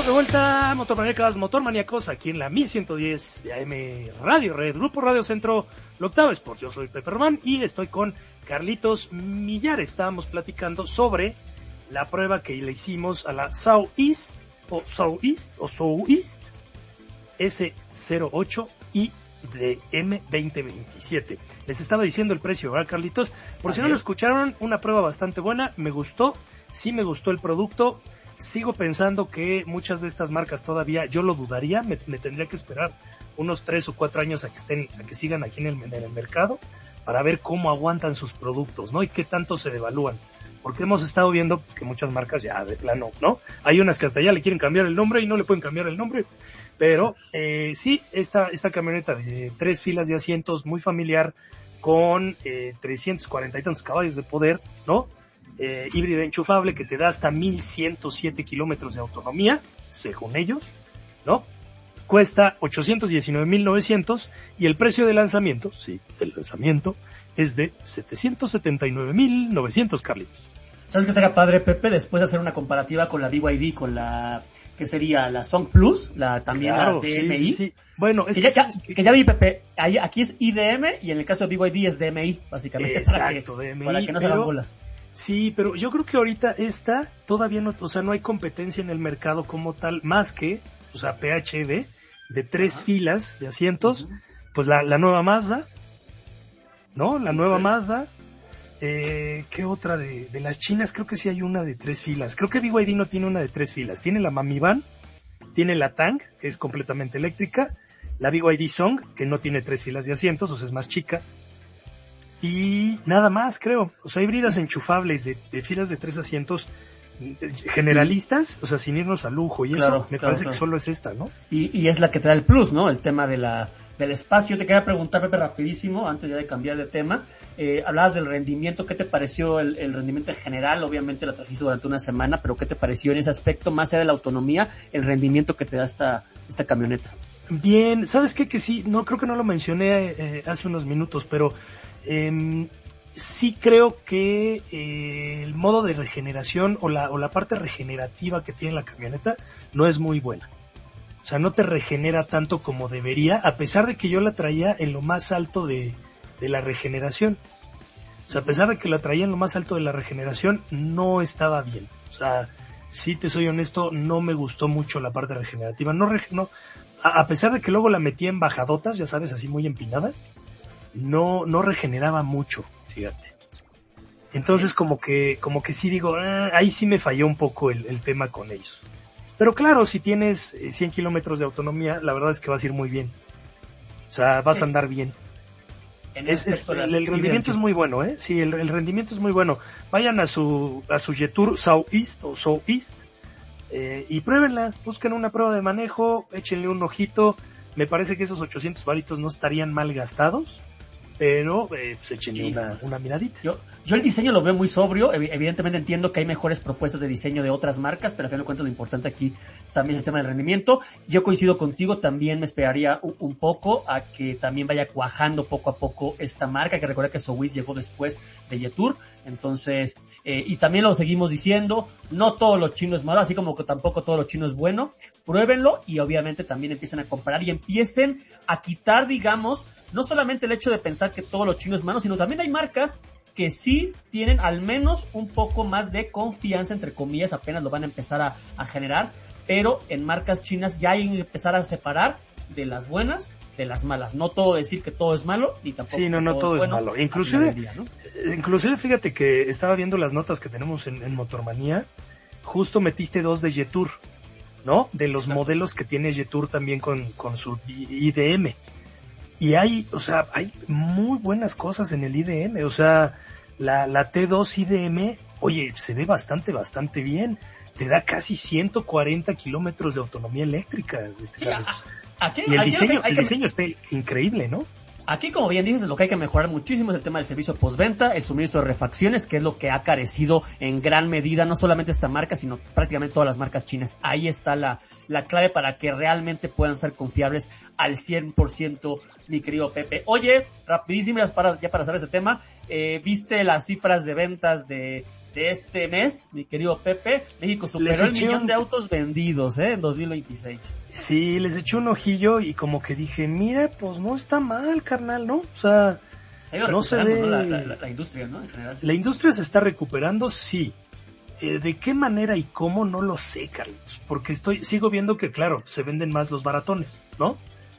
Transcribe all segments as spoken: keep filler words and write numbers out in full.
Estamos de vuelta, motormaníacas, motormaníacos, aquí en la mil ciento diez de A M Radio Red, Grupo Radio Centro, la Octava Sports. Yo soy Pepe Román y estoy con Carlitos Millar. Estábamos platicando sobre la prueba que le hicimos a la Southeast, o Southeast, o Southeast S cero ocho I D M veinte veintisiete. Les estaba diciendo el precio, ¿verdad, Carlitos? Por si no lo escucharon, una prueba bastante buena, me gustó, sí me gustó el producto. Sigo pensando que muchas de estas marcas todavía, yo lo dudaría, me, me tendría que esperar unos tres o cuatro años a que estén, a que sigan aquí en el, en el mercado para ver cómo aguantan sus productos, ¿no? Y qué tanto se devalúan. Porque hemos estado viendo pues, que muchas marcas ya de plano, ¿no? Hay unas que hasta ya le quieren cambiar el nombre y no le pueden cambiar el nombre. Pero eh, sí, esta, esta camioneta de tres filas de asientos muy familiar con eh, trescientos cuarenta y tantos caballos de poder, ¿no? Eh, híbrida enchufable que te da hasta mil ciento siete kilómetros de autonomía, según ellos, ¿no? Cuesta ochocientos diecinueve mil novecientos y el precio de lanzamiento, sí, el lanzamiento, es de setecientos setenta y nueve mil novecientos, Carlitos. ¿Sabes qué estaría padre, Pepe? Después de hacer una comparativa con la B Y D, con la, que sería la Song Plus, la también claro, la D M I. Sí, sí, sí. Bueno, es que, que, ya, es que... que ya vi, Pepe, ahí, aquí es I D M y en el caso de B Y D es D M I, básicamente. Exacto, para que, D M I. Para que no pero... se hagan bolas. Sí, pero yo creo que ahorita esta todavía no, o sea, no hay competencia en el mercado como tal, más que, o sea, P H E V, de tres uh-huh. filas de asientos, uh-huh. pues la, la nueva Mazda, ¿no? La okay. nueva Mazda, eh, ¿qué otra de, de las chinas? Creo que sí hay una de tres filas, creo que B Y D no tiene una de tres filas, tiene la Mami Van, tiene la Tang, que es completamente eléctrica, la B Y D Song, que no tiene tres filas de asientos, o sea, es más chica, y nada más, creo. O sea, híbridas enchufables de, de filas de tres asientos generalistas, o sea, sin irnos a lujo. Y claro, eso me claro, parece claro. que solo es esta, ¿no? Y, y es la que te da el plus, ¿no? El tema de la del espacio. Te quería preguntar, Pepe, rapidísimo, antes ya de cambiar de tema. Eh, hablabas del rendimiento. ¿Qué te pareció el, el rendimiento en general? Obviamente la trajiste durante una semana, pero ¿qué te pareció en ese aspecto, más allá de la autonomía, el rendimiento que te da esta, esta camioneta? Bien, ¿sabes qué? Que sí, no creo que no lo mencioné eh, hace unos minutos, pero eh, sí creo que eh, el modo de regeneración o la, o la parte regenerativa que tiene la camioneta no es muy buena. O sea, no te regenera tanto como debería, a pesar de que yo la traía en lo más alto de, de la regeneración. O sea, a pesar de que la traía en lo más alto de la regeneración, no estaba bien. O sea, sí te soy honesto, no me gustó mucho la parte regenerativa. No, no a, a pesar de que luego la metía en bajadotas, ya sabes, así muy empinadas, no, no regeneraba mucho, fíjate. Entonces como que, como que sí digo, ah, ahí sí me falló un poco el, el tema con ellos. Pero claro, si tienes cien kilómetros de autonomía, la verdad es que vas a ir muy bien. O sea, vas a andar bien. Es, es, el, el rendimiento es muy bueno, ¿eh? Sí, el, el rendimiento es muy bueno. Vayan a su, a su Jetour Southeast o Southeast, eh, y pruébenla, busquen una prueba de manejo, échenle un ojito. Me parece que esos ochocientos varitos no estarían mal gastados. Pero, eh, pues échenle una, una miradita. Yo, yo el diseño lo veo muy sobrio. Evidentemente entiendo que hay mejores propuestas de diseño de otras marcas, pero al final de cuentas lo importante aquí también es el tema del rendimiento. Yo coincido contigo, también me esperaría un, un poco a que también vaya cuajando poco a poco esta marca, que recuerda que Southeast llegó después de Jetour. Entonces, eh, y también lo seguimos diciendo, no todo lo chino es malo, así como que tampoco todo lo chino es bueno. Pruébenlo y obviamente también empiecen a comparar y empiecen a quitar, digamos, no solamente el hecho de pensar que todo lo chino es malo, sino también hay marcas que sí tienen al menos un poco más de confianza, entre comillas, apenas lo van a empezar a, a generar, pero en marcas chinas ya hay que empezar a separar de las buenas de las malas. No todo decir que todo es malo, ni tampoco sí, no, no todo, todo es, es bueno, malo. Inclusive, día, ¿no? inclusive fíjate que estaba viendo las notas que tenemos en, en Motormanía, justo metiste dos de Jetour, ¿no? De los Exacto. modelos que tiene Jetour también con, con su I D M. Y hay, o sea, hay muy buenas cosas en el I D M, o sea, la, la T dos I D M, oye, se ve bastante, bastante bien, te da casi ciento cuarenta kilómetros de autonomía eléctrica. Sí, a, aquí, y el aquí diseño, que, el que, diseño está increíble, ¿no? Aquí, como bien dices, lo que hay que mejorar muchísimo es el tema del servicio postventa, el suministro de refacciones, que es lo que ha carecido en gran medida, no solamente esta marca, sino prácticamente todas las marcas chinas. Ahí está la, la clave para que realmente puedan ser confiables al cien por ciento, mi querido Pepe. Oye, rapidísimas para, ya para saber este tema, eh, ¿viste las cifras de ventas de, de este mes, mi querido Pepe, México superó el millón un... de autos vendidos, ¿eh? En dos mil veintiséis. Sí, les eché un ojillo y como que dije, mira, pues no está mal, carnal, ¿no? O sea, se no se ve... ¿no? La, la, la industria, ¿no? En general. La industria se está recuperando, sí. Eh, ¿De qué manera y cómo? No lo sé, Carlos. Porque estoy sigo viendo que, claro, se venden más los baratones, ¿no?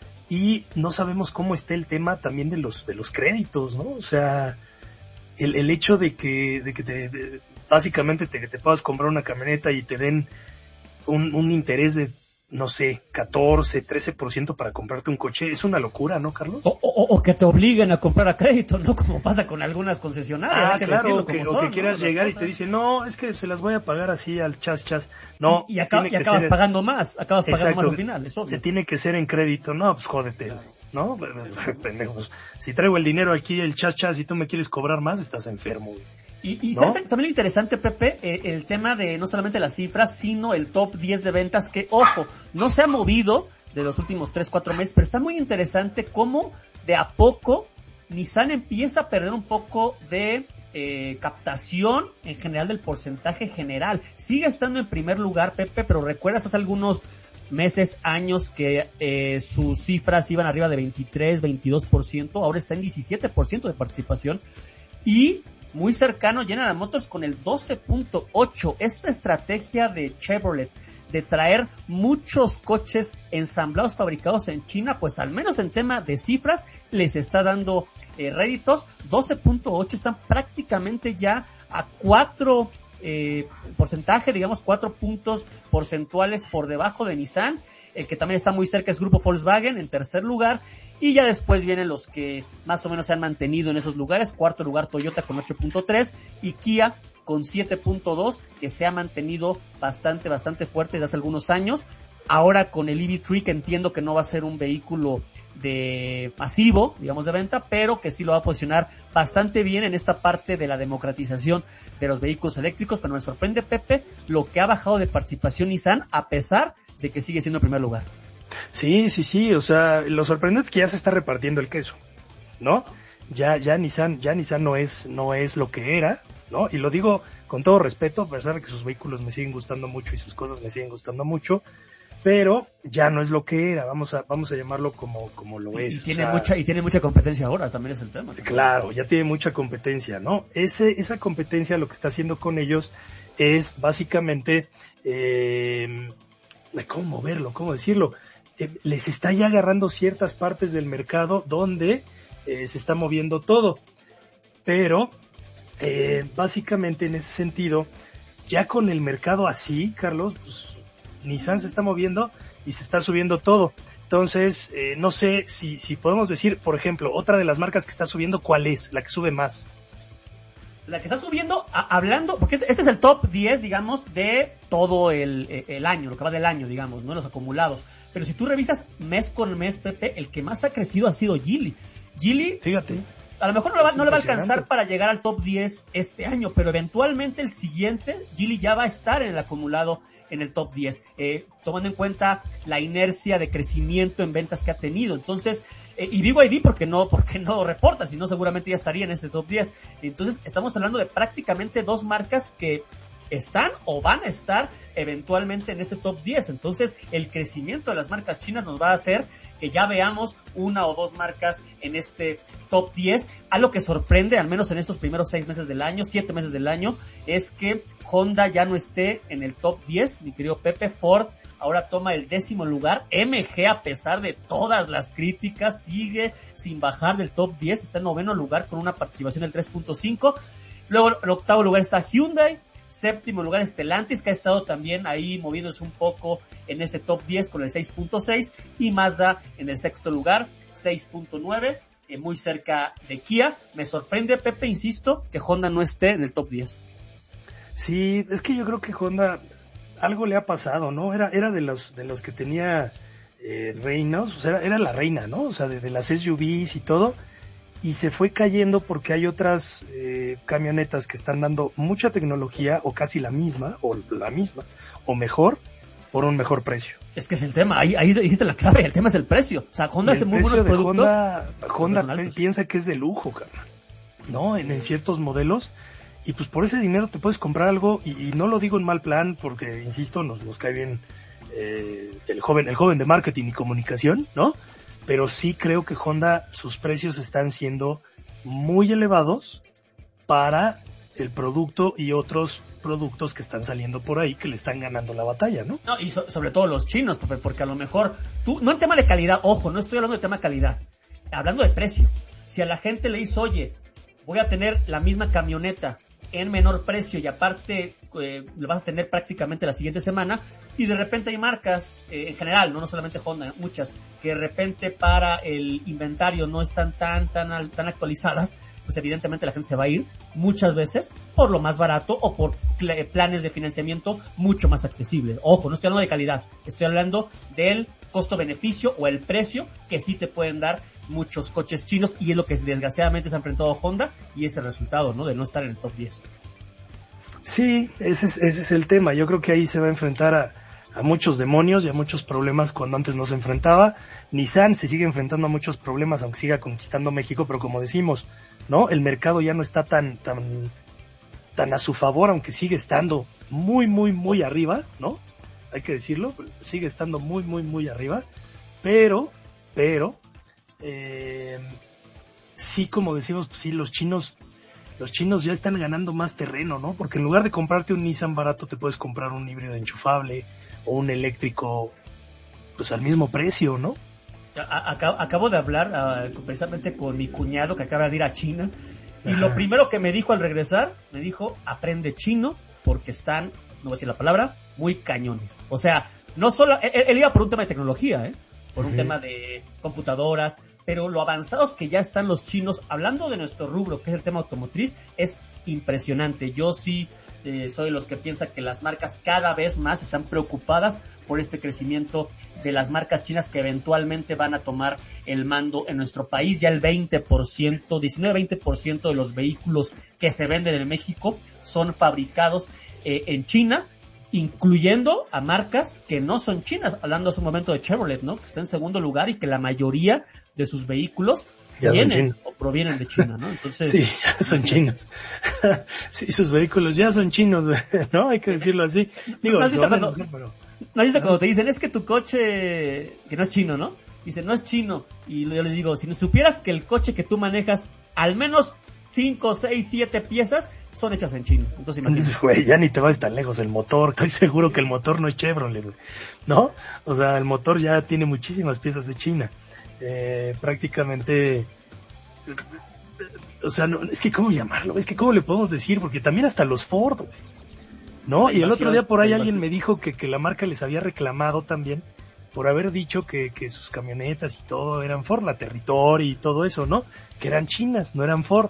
Y no sabemos cómo está el tema también de los de los créditos, ¿no? O sea, el, el hecho de que de que te, de, básicamente te, te puedas comprar una camioneta y te den un, un interés de, no sé, catorce, trece por ciento para comprarte un coche, es una locura, ¿no, Carlos? O, o, o que te obliguen a comprar a crédito, ¿no? Como pasa con algunas concesionarias. Ah, que claro, o que, son, o que quieras ¿no? llegar y te dicen, no, es que se las voy a pagar así al chas chas. No, y, y, acaba, y acabas ser... pagando más, acabas pagando Exacto, más al final, es obvio. Te tiene que ser en crédito, no, pues jódete, ¿no? Pendejos. Si traigo el dinero aquí, el chas chas, y tú me quieres cobrar más, estás enfermo, güey. Y, y ¿no? ¿sabes también lo interesante, Pepe? Eh, el tema de no solamente las cifras, sino el top diez de ventas que, ojo, no se ha movido de los últimos tres, cuatro meses, pero está muy interesante cómo de a poco Nissan empieza a perder un poco de eh, captación en general del porcentaje general. Sigue estando en primer lugar, Pepe, pero recuerdas hace algunos meses, años que eh, sus cifras iban arriba de veintitrés, veintidós por ciento, ahora está en diecisiete por ciento de participación y muy cercano General Motors con el doce punto ocho. Esta estrategia de Chevrolet de traer muchos coches ensamblados, fabricados en China, pues al menos en tema de cifras les está dando eh, réditos. doce punto ocho están prácticamente ya a cuatro eh, porcentaje, digamos cuatro puntos porcentuales por debajo de Nissan. El que también está muy cerca es Grupo Volkswagen en tercer lugar. Y ya después vienen los que más o menos se han mantenido en esos lugares. Cuarto lugar Toyota con ocho punto tres y Kia con siete punto dos, que se ha mantenido bastante, bastante fuerte desde hace algunos años. Ahora con el E V tres, que entiendo que no va a ser un vehículo de masivo, digamos de venta, pero que sí lo va a posicionar bastante bien en esta parte de la democratización de los vehículos eléctricos. Pero me sorprende, Pepe, lo que ha bajado de participación Nissan a pesar de que sigue siendo el primer lugar. Sí, sí, sí, o sea, lo sorprendente es que ya se está repartiendo el queso, ¿no? Ya, ya Nissan, ya Nissan no es, no es lo que era, ¿no? Y lo digo con todo respeto, a pesar de que sus vehículos me siguen gustando mucho y sus cosas me siguen gustando mucho, pero ya no es lo que era, vamos a, vamos a llamarlo como, como lo es. Y tiene o sea, mucha, y tiene mucha competencia ahora, también es el tema. Claro, ya tiene mucha competencia, ¿no? Ese, esa competencia lo que está haciendo con ellos es básicamente, eh, ¿cómo verlo? ¿Cómo decirlo? Eh, les está ya agarrando ciertas partes del mercado donde eh, se está moviendo todo, pero eh, básicamente en ese sentido, ya con el mercado así, Carlos, pues Nissan se está moviendo y se está subiendo todo. Entonces, eh, no sé si, si podemos decir, por ejemplo, otra de las marcas que está subiendo, ¿cuál es? La que sube más. La que está subiendo, a, hablando, porque este, este es el top diez, digamos, de todo el, el año, lo que va del año, digamos, ¿no? Los acumulados. Pero si tú revisas mes con mes, Pepe, el que más ha crecido ha sido Geely. Geely, fíjate, a lo mejor no le, va, no le va a alcanzar para llegar al top diez este año, pero eventualmente el siguiente, Geely ya va a estar en el acumulado en el top diez, eh, tomando en cuenta la inercia de crecimiento en ventas que ha tenido. Entonces, eh, y digo I D porque no, porque no reporta, si no seguramente ya estaría en ese top diez. Entonces, estamos hablando de prácticamente dos marcas que están o van a estar eventualmente en este top diez. Entonces, el crecimiento de las marcas chinas nos va a hacer que ya veamos una o dos marcas en este top diez. Algo que sorprende, al menos en estos primeros seis meses del año, siete meses del año, es que Honda ya no esté en el top diez, mi querido Pepe. Ford ahora toma el décimo lugar. M G, a pesar de todas las críticas, sigue sin bajar del top diez, está en noveno lugar con una participación del tres punto cinco. Luego, en octavo lugar está Hyundai. Séptimo lugar Stellantis, que ha estado también ahí moviéndose un poco en ese top diez con el seis punto seis, y Mazda en el sexto lugar, seis punto nueve, eh, muy cerca de Kia. Me sorprende, Pepe, insisto, que Honda no esté en el top diez. Sí, es que yo creo que Honda algo le ha pasado, ¿no? Era era de los de los que tenía eh, reinos, o sea, era, era la reina, ¿no? O sea, de, de las S U Vs y todo. Y se fue cayendo porque hay otras eh, camionetas que están dando mucha tecnología, o casi la misma, o la misma, o mejor, por un mejor precio. Es que es el tema, ahí, ahí dijiste la clave, el tema es el precio. O sea, Honda hace muy buenos productos. Honda, Honda piensa que es de lujo, carnal, ¿no? En, en ciertos modelos. y pues por ese dinero te puedes comprar algo, y, y no lo digo en mal plan, porque insisto, nos, nos cae bien eh, el joven, el joven de marketing y comunicación, ¿no? Pero sí creo que Honda, sus precios están siendo muy elevados para el producto y otros productos que están saliendo por ahí que le están ganando la batalla, ¿no? No, y so, sobre todo los chinos, Pepe, porque a lo mejor tú, no en tema de calidad, ojo, no estoy hablando de tema de calidad, hablando de precio. Si a la gente le dice, oye, voy a tener la misma camioneta en menor precio y aparte eh, lo vas a tener prácticamente la siguiente semana, y de repente hay marcas, eh, en general, no, no solamente Honda, muchas, que de repente para el inventario no están tan, tan, tan actualizadas, pues evidentemente la gente se va a ir muchas veces por lo más barato o por pl- planes de financiamiento mucho más accesibles. Ojo, no estoy hablando de calidad, estoy hablando del costo-beneficio o el precio que sí te pueden dar muchos coches chinos, y es lo que desgraciadamente se ha enfrentado Honda, y es el resultado, ¿no?, de no estar en el top diez. Sí, ese es, ese es el tema. Yo creo que ahí se va a enfrentar a, a muchos demonios y a muchos problemas cuando antes no se enfrentaba. Nissan se sigue enfrentando a muchos problemas, aunque siga conquistando México, pero como decimos, ¿no?, el mercado ya no está tan, tan, tan a su favor, aunque sigue estando muy, muy, muy arriba, ¿no? Hay que decirlo, sigue estando muy, muy, muy arriba, pero, pero, eh, sí, como decimos, pues sí, los chinos, los chinos ya están ganando más terreno, ¿no? Porque en lugar de comprarte un Nissan barato, te puedes comprar un híbrido enchufable o un eléctrico, pues al mismo precio, ¿no? Acabo, acabo de hablar uh, precisamente con mi cuñado que acaba de ir a China, y Ajá. Lo primero que me dijo al regresar, me dijo, aprende chino porque están, no voy a decir la palabra, muy cañones. O sea, no solo, él, él iba por un tema de tecnología, ¿eh? por un uh-huh. tema de computadoras, pero lo avanzados que ya están los chinos, hablando de nuestro rubro, que es el tema automotriz, es impresionante. Yo sí eh, soy de los que piensan que las marcas cada vez más están preocupadas por este crecimiento de las marcas chinas que eventualmente van a tomar el mando en nuestro país. Ya el veinte por ciento, diecinueve a veinte por ciento de los vehículos que se venden en México son fabricados eh, en China, incluyendo a marcas que no son chinas, hablando hace un momento de Chevrolet, ¿no?, que está en segundo lugar y que la mayoría de sus vehículos ya vienen o provienen de China, ¿no? Entonces, sí, ya son chinos. Sí, sus vehículos ya son chinos, ¿no? Hay que decirlo así. Digo, ¿no has visto cuando, mejor, pero... ¿no has visto cuando te dicen, es que tu coche, que no es chino, ¿no? Dicen, no es chino. Y yo les digo, si no supieras que el coche que tú manejas, al menos cinco, seis, siete piezas son hechas en China. Entonces imagínate. Güey, ya ni te vas tan lejos, el motor, estoy seguro que el motor no es Chevrolet, güey, ¿no? O sea, el motor ya tiene muchísimas piezas de China. Eh, prácticamente, o sea, no, es que cómo llamarlo, es que cómo le podemos decir, porque también hasta los Ford, güey, ¿no? Y el otro día por ahí alguien me dijo que, que la marca les había reclamado también por haber dicho que, que sus camionetas y todo eran Ford, la Territory y todo eso, ¿no? Que eran chinas, no eran Ford.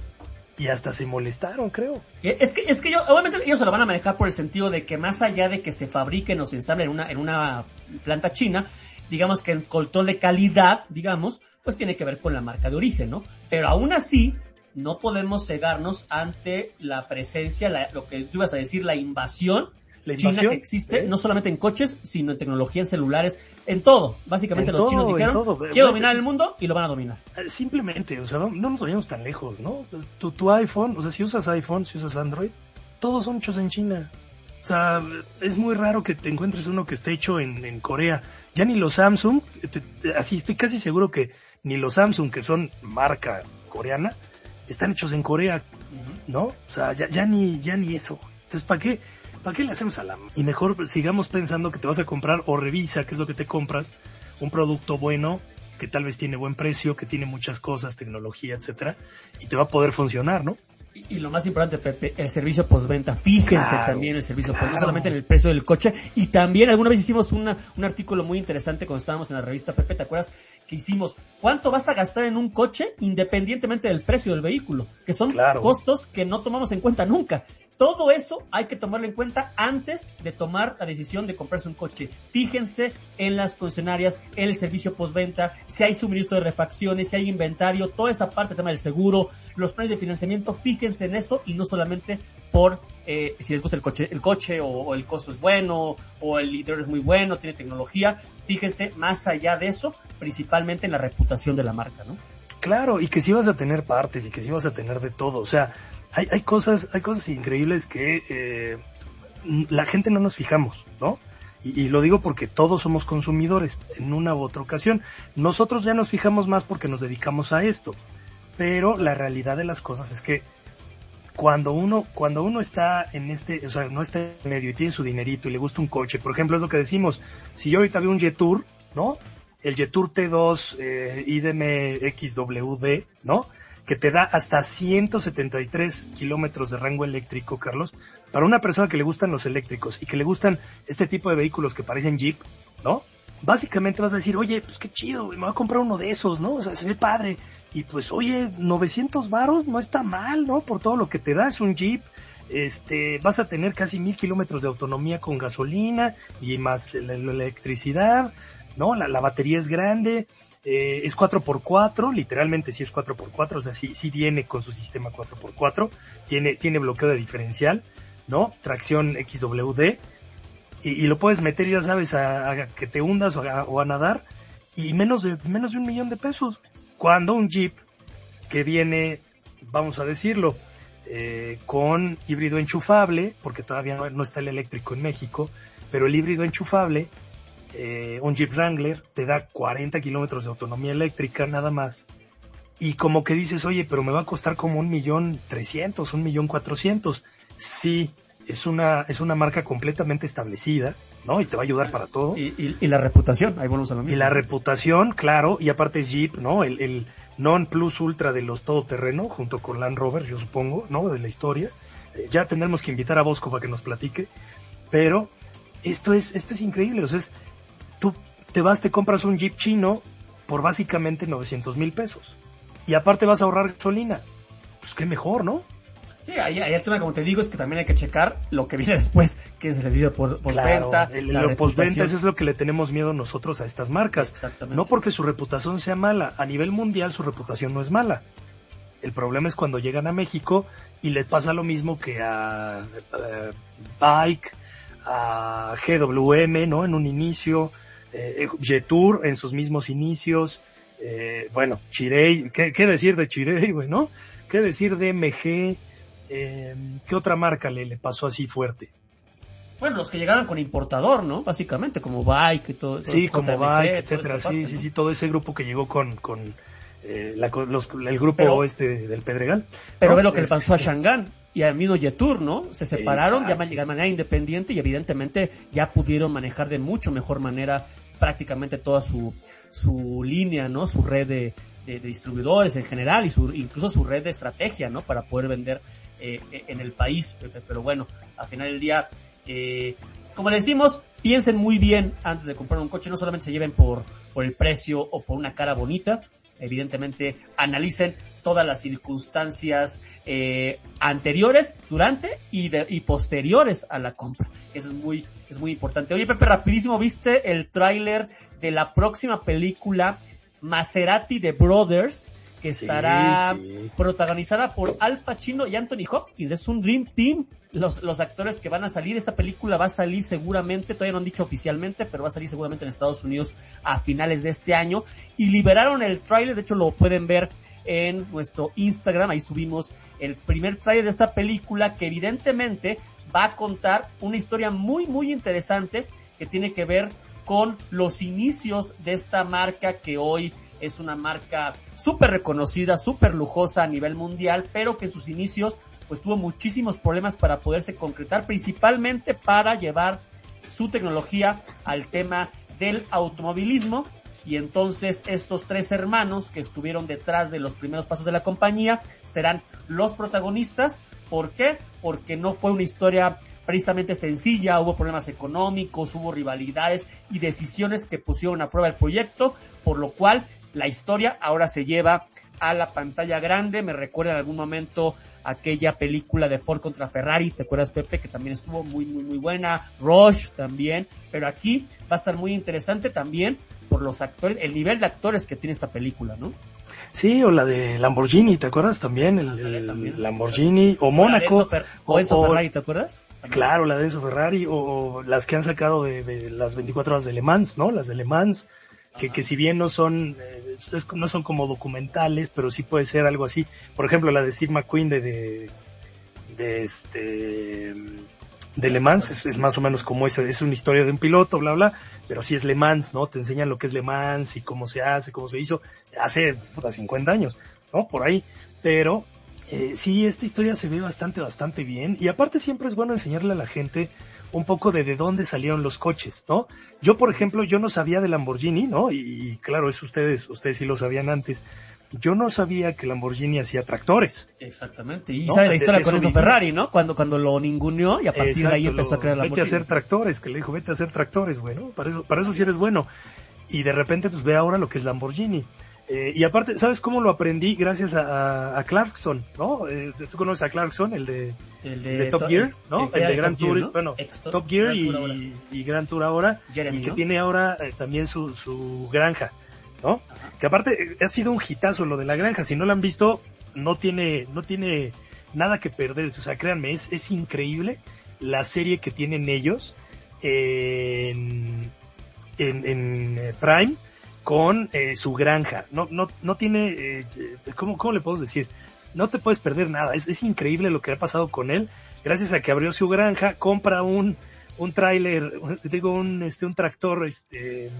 Y hasta se molestaron, creo. Es que, es que yo, obviamente ellos se lo van a manejar por el sentido de que más allá de que se fabriquen o se ensamblen en una, en una planta china, digamos que el control de calidad, digamos, pues tiene que ver con la marca de origen, ¿no? Pero aún así, no podemos cegarnos ante la presencia, la, lo que tú ibas a decir, la invasión, la invasión china que existe, ¿eh? No solamente en coches, sino en tecnología, en celulares, en todo. Básicamente en los todo, chinos dijeron, quiero dominar el mundo, y lo van a dominar. Simplemente, o sea, no, no nos vayamos tan lejos, ¿no? Tu, tu iPhone, o sea, si usas iPhone, si usas Android, todos son hechos en China. O sea, es muy raro que te encuentres uno que esté hecho en, en Corea. Ya ni los Samsung, te, te, así estoy casi seguro que ni los Samsung, que son marca coreana, están hechos en Corea, ¿no? O sea, ya, ya ni ya ni eso. Entonces, ¿para qué? ¿Para qué le hacemos a la...? Y mejor sigamos pensando que te vas a comprar, o revisa qué es lo que te compras, un producto bueno, que tal vez tiene buen precio, que tiene muchas cosas, tecnología, etcétera, y te va a poder funcionar, ¿no? Y, y lo más importante, Pepe, el servicio postventa. Fíjense claro, también el servicio claro. postventa, no solamente en el precio del coche. Y también alguna vez hicimos una, un artículo muy interesante cuando estábamos en la revista, Pepe, ¿te acuerdas? Que hicimos, ¿cuánto vas a gastar en un coche independientemente del precio del vehículo? Que son claro. costos que no tomamos en cuenta nunca. Todo eso hay que tomarlo en cuenta antes de tomar la decisión de comprarse un coche. Fíjense en las concesionarias, en el servicio postventa, si hay suministro de refacciones, si hay inventario, toda esa parte, el tema del seguro, los planes de financiamiento, fíjense en eso y no solamente por eh, si les gusta el coche, el coche o, o el costo es bueno o el interior es muy bueno, tiene tecnología. Fíjense más allá de eso, principalmente en la reputación de la marca, ¿no? Claro, y que sí vas a tener partes y que sí vas a tener de todo, o sea, hay, hay cosas, hay cosas increíbles que eh, la gente no nos fijamos, ¿no? Y, y lo digo porque todos somos consumidores en una u otra ocasión. Nosotros ya nos fijamos más porque nos dedicamos a esto, pero la realidad de las cosas es que cuando uno, cuando uno está en este, o sea, no está en medio y tiene su dinerito y le gusta un coche, por ejemplo, es lo que decimos, si yo ahorita veo un Jetour, ¿no? El Jetour T dos eh, I D M X W D, ¿no? Que te da hasta ciento setenta y tres kilómetros de rango eléctrico, Carlos, para una persona que le gustan los eléctricos y que le gustan este tipo de vehículos que parecen Jeep, ¿no? Básicamente vas a decir, oye, pues qué chido, me voy a comprar uno de esos, ¿no? O sea, se ve padre. Y pues, oye, novecientos varos no está mal, ¿no? Por todo lo que te da, es un Jeep. Este, vas a tener casi mil kilómetros de autonomía con gasolina y más la, la electricidad, ¿no? La, la batería es grande, eh, es cuatro por cuatro, literalmente sí es cuatro por cuatro, o sea, sí, sí viene con su sistema cuatro por cuatro, tiene, tiene bloqueo de diferencial, ¿no? Tracción X W D. Y, y lo puedes meter, ya sabes, a, a que te hundas o a, o a nadar, y menos de menos de un millón de pesos. Cuando un Jeep que viene, vamos a decirlo, eh, con híbrido enchufable, porque todavía no, no está el eléctrico en México, pero el híbrido enchufable, eh, un Jeep Wrangler, te da cuarenta kilómetros de autonomía eléctrica nada más. Y como que dices, oye, pero me va a costar como un millón trescientos, un millón cuatrocientos. Sí. Es una, es una marca completamente establecida, ¿no? Y te va a ayudar para todo. Y, y, y la reputación, ahí volvemos a lo mismo. Y la reputación, claro, y aparte es Jeep, ¿no? El, el non plus ultra de los todoterreno, junto con Land Rover, yo supongo, ¿no? De la historia. Eh, ya tendremos que invitar a Bosco para que nos platique. Pero esto es, esto es increíble, o sea, es, tú te vas, te compras un Jeep chino por básicamente novecientos mil pesos. Y aparte vas a ahorrar gasolina. Pues qué mejor, ¿no? Sí, ahí, ahí el tema, como te digo, es que también hay que checar lo que viene después, que es el servicio por postventa. Claro, el, lo postventa, eso es lo que le tenemos miedo nosotros a estas marcas. Exactamente. No porque su reputación sea mala, a nivel mundial su reputación no es mala. El problema es cuando llegan a México y les pasa lo mismo que a, a Bike, a G W M, ¿no? En un inicio, eh, Jetour en sus mismos inicios, eh, bueno, Chirey, ¿qué, qué decir de Chirey, güey, no? ¿Qué decir de M G? Eh, ¿Qué otra marca le, le pasó así fuerte? Bueno, los que llegaron con importador, ¿no? Básicamente, como Bike y todo. Sí, todo como J M C, Bike, etcétera. Sí, parte, sí, ¿no? sí, todo ese grupo que llegó con, con eh, la, los, el grupo pero, este del Pedregal. Pero ¿no? ve lo que este, le pasó a Shangan y al mismo Jetour, ¿no? Se separaron ya de manera independiente y evidentemente ya pudieron manejar de mucho mejor manera prácticamente toda su, su línea, ¿no? Su red de, de, de distribuidores en general y su, incluso su red de estrategia, ¿no? Para poder vender eh, en el país. Pero bueno, al final del día, eh, como le decimos, piensen muy bien antes de comprar un coche, no solamente se lleven por, por el precio o por una cara bonita. Evidentemente, analicen todas las circunstancias eh, anteriores, durante y, de, y posteriores a la compra. Eso es muy, es muy importante. Oye, Pepe, rapidísimo, ¿viste el tráiler de la próxima película Maserati The Brothers? Que estará sí, sí. protagonizada por Al Pacino y Anthony Hopkins. Es un Dream Team. Los, los actores que van a salir, esta película va a salir seguramente, todavía no han dicho oficialmente, pero va a salir seguramente en Estados Unidos a finales de este año. Y liberaron el tráiler, de hecho lo pueden ver en nuestro Instagram, ahí subimos el primer tráiler de esta película que evidentemente va a contar una historia muy muy interesante que tiene que ver con los inicios de esta marca que hoy es una marca súper reconocida, súper lujosa a nivel mundial, pero que en sus inicios pues tuvo muchísimos problemas para poderse concretar, principalmente para llevar su tecnología al tema del automovilismo. Y entonces estos tres hermanos que estuvieron detrás de los primeros pasos de la compañía serán los protagonistas. ¿Por qué? Porque no fue una historia precisamente sencilla, hubo problemas económicos, hubo rivalidades y decisiones que pusieron a prueba el proyecto, por lo cual la historia ahora se lleva a la pantalla grande. Me recuerda en algún momento aquella película de Ford contra Ferrari, ¿te acuerdas, Pepe? Que también estuvo muy, muy, muy buena. Rush también, pero aquí va a estar muy interesante también por los actores, el nivel de actores que tiene esta película, ¿no? Sí, o la de Lamborghini, ¿te acuerdas también? El, el también. Lamborghini, o Mónaco. Fer- o Enzo o, Ferrari, ¿te acuerdas? También. Claro, la de Enzo Ferrari, o, o las que han sacado de, de las veinticuatro horas de Le Mans, ¿no? Las de Le Mans, que, que si bien no son, eh, es, no son como documentales, pero sí puede ser algo así. Por ejemplo, la de Steve McQueen de, de de este de Le Mans, es, es más o menos como esa, es una historia de un piloto, bla bla, pero sí es Le Mans, ¿no? Te enseñan lo que es Le Mans y cómo se hace, cómo se hizo, hace puta cincuenta años, ¿no? Por ahí, pero eh, sí, esta historia se ve bastante, bastante bien, y aparte siempre es bueno enseñarle a la gente un poco de de dónde salieron los coches, ¿no? Yo, por ejemplo, yo no sabía de Lamborghini, ¿no? Y, y claro, eso ustedes, ustedes sí lo sabían antes. Yo no sabía que Lamborghini hacía tractores. Exactamente, y ¿no? sabe la historia de, con eso mismo. Ferrari, ¿no? Cuando cuando lo ninguneó y a partir Exacto, de ahí empezó lo, a crear Lamborghini. Vete a hacer tractores, que le dijo, vete a hacer tractores, güey, ¿no? Para eso, para eso sí eres bueno. Y de repente, pues ve ahora lo que es Lamborghini. Eh, y aparte, ¿sabes cómo lo aprendí? Gracias a, a Clarkson, ¿no? Eh, ¿Tú conoces a Clarkson, el de, el de, el de Top to, Gear, ¿no? El, el de Grand Top Tour, Gear, ¿no? bueno, Ex Top Gear Grand y, y Grand Tour ahora, Jeremy, y que ¿no? tiene ahora eh, también su, su granja, ¿no? Ajá. Que aparte eh, ha sido un hitazo lo de la granja, si no lo han visto, no tiene, no tiene nada que perder, o sea, créanme, es, es increíble la serie que tienen ellos en, en, en Prime, con eh, su granja, no no no tiene, eh, ¿cómo, ¿cómo le puedo decir? No te puedes perder nada, es, es increíble lo que ha pasado con él, gracias a que abrió su granja, compra un un tráiler, digo un este un tractor este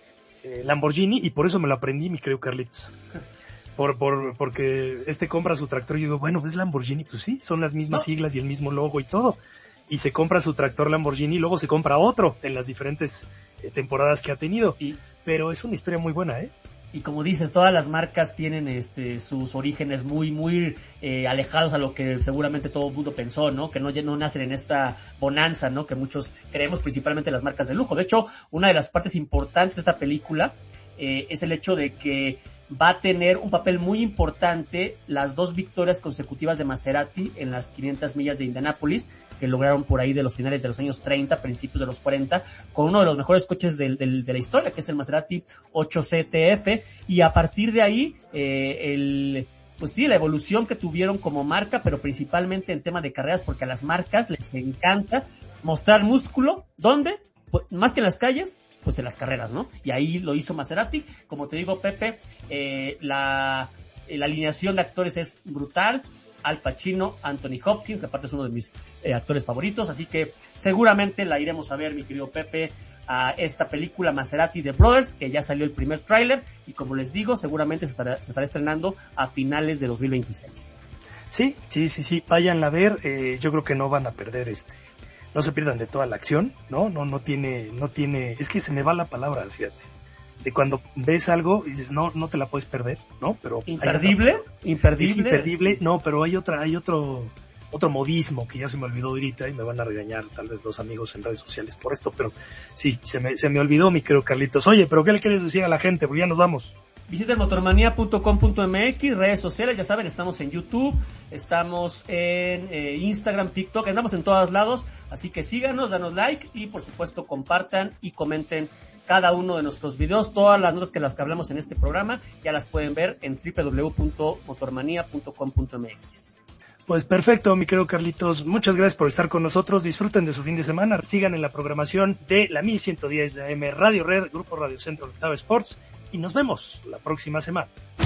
eh, Lamborghini, y por eso me lo aprendí, mi querido Carlitos. Por, por, porque este compra su tractor y yo digo, bueno, ¿es Lamborghini? Pues sí, son las mismas no. siglas y el mismo logo y todo. Y se compra su tractor Lamborghini y luego se compra otro en las diferentes eh, temporadas que ha tenido. Y, pero es una historia muy buena, ¿eh? Y como dices, todas las marcas tienen este sus orígenes muy, muy eh, alejados a lo que seguramente todo el mundo pensó, ¿no? Que no, no nacen en esta bonanza, ¿no? Que muchos creemos, principalmente las marcas de lujo. De hecho, una de las partes importantes de esta película eh, es el hecho de que va a tener un papel muy importante las dos victorias consecutivas de Maserati en las quinientas millas de Indianápolis, que lograron por ahí de los finales de los años treinta, principios de los cuarenta, con uno de los mejores coches de, de, de la historia, que es el Maserati ocho C T F, y a partir de ahí, eh, el... pues sí, la evolución que tuvieron como marca, pero principalmente en tema de carreras, porque a las marcas les encanta mostrar músculo, ¿dónde? Pues, más que en las calles, pues en las carreras, ¿no? Y ahí lo hizo Maserati. Como te digo, Pepe, eh, la, la alineación de actores es brutal. Al Pacino, Anthony Hopkins, que aparte es uno de mis eh, actores favoritos, así que seguramente la iremos a ver, mi querido Pepe, a esta película Maserati The Brothers, que ya salió el primer tráiler, y como les digo, seguramente se estará, se estará estrenando a finales de dos mil veintiséis. Sí, sí, sí, sí, váyanla a ver, eh, yo creo que no van a perder este... No se pierdan de toda la acción, ¿no? No, no tiene, no tiene, es que se me va la palabra, fíjate. De cuando ves algo y dices, no, no te la puedes perder, ¿no? Pero imperdible, imperdible. Es imperdible, no, pero hay otra, hay otro, otro modismo que ya se me olvidó ahorita y me van a regañar tal vez los amigos en redes sociales por esto, pero sí, se me, se me olvidó, mi querido Carlitos. Oye, pero ¿qué le quieres decir a la gente? Porque ya nos vamos. Visiten motormanía punto com punto m x, redes sociales, ya saben, estamos en YouTube, estamos en eh, Instagram, TikTok, andamos en todos lados, así que síganos, danos like y por supuesto compartan y comenten cada uno de nuestros videos. Todas las notas que las que hablamos en este programa ya las pueden ver en doble u doble u doble u punto motormanía punto com punto m x. Pues perfecto, mi querido Carlitos, muchas gracias por estar con nosotros, disfruten de su fin de semana, sigan en la programación de la mil ciento diez de A M Radio Red, Grupo Radio Centro Octava Sports, y nos vemos la próxima semana.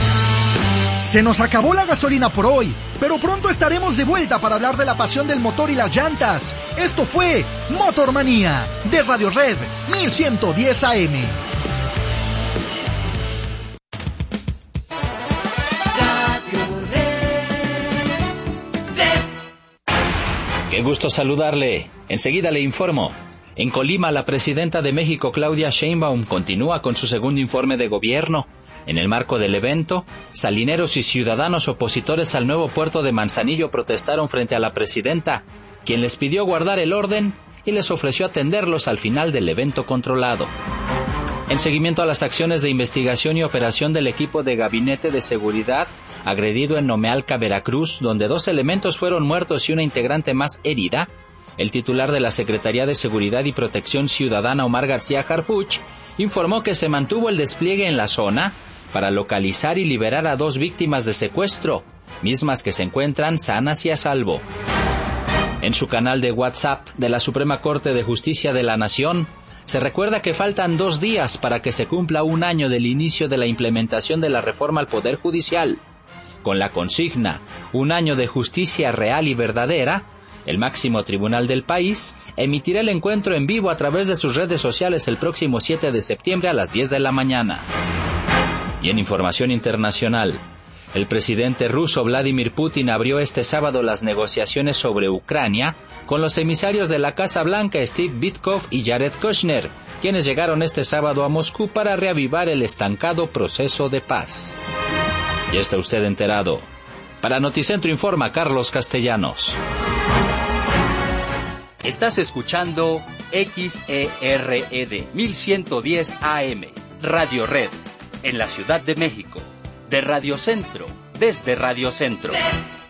Se nos acabó la gasolina por hoy, pero pronto estaremos de vuelta para hablar de la pasión del motor y las llantas. Esto fue Motormanía de Radio Red mil ciento diez A M. Qué gusto saludarle. Enseguida le informo. En Colima, la presidenta de México, Claudia Sheinbaum, continúa con su segundo informe de gobierno. En el marco del evento, salineros y ciudadanos opositores al nuevo puerto de Manzanillo protestaron frente a la presidenta, quien les pidió guardar el orden y les ofreció atenderlos al final del evento controlado. En seguimiento a las acciones de investigación y operación del equipo de Gabinete de Seguridad, agredido en Nomealca, Veracruz, donde dos elementos fueron muertos y una integrante más herida, el titular de la Secretaría de Seguridad y Protección Ciudadana, Omar García Harfuch, informó que se mantuvo el despliegue en la zona para localizar y liberar a dos víctimas de secuestro, mismas que se encuentran sanas y a salvo. En su canal de WhatsApp de la Suprema Corte de Justicia de la Nación, se recuerda que faltan dos días para que se cumpla un año del inicio de la implementación de la reforma al Poder Judicial, Con la consigna Un año de justicia real y verdadera, el máximo tribunal del país emitirá el encuentro en vivo a través de sus redes sociales el próximo siete de septiembre a las diez de la mañana. Y en información internacional, el presidente ruso Vladimir Putin abrió este sábado las negociaciones sobre Ucrania con los emisarios de la Casa Blanca Steve Witkoff y Jared Kushner, quienes llegaron este sábado a Moscú para reavivar el estancado proceso de paz. Ya está usted enterado. Para Noticentro informa Carlos Castellanos. Estás escuchando X E R E D mil ciento diez A M, Radio Red, en la Ciudad de México. De Radio Centro, desde Radio Centro.